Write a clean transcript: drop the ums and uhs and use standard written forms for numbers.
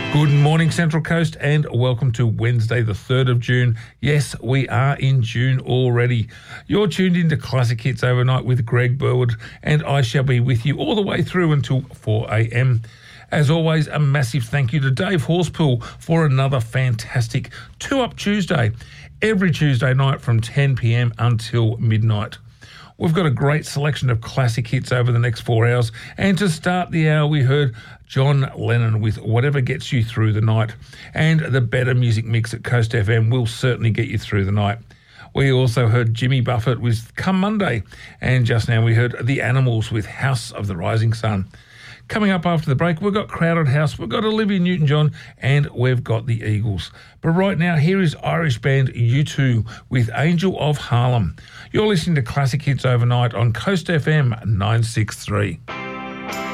Good morning, Central Coast, and welcome to Wednesday, the 3rd of June. Yes, we are in June already. You're tuned into Classic Hits Overnight with Greg Burwood, and I shall be with you all the way through until 4 a.m. As always, a massive thank you to Dave Horspool for another fantastic 2 Up Tuesday, every Tuesday night from 10 p.m. until midnight. We've got a great selection of classic hits over the next 4 hours. And to start the hour, we heard John Lennon with Whatever Gets You Through the Night. And the better music mix at Coast FM will certainly get you through the night. We also heard Jimmy Buffett with Come Monday. And just now we heard The Animals with House of the Rising Sun. Coming up after the break, we've got Crowded House, we've got Olivia Newton-John, and we've got the Eagles. But right now, here is Irish band U2 with Angel of Harlem. You're listening to Classic Hits Overnight on Coast FM 963.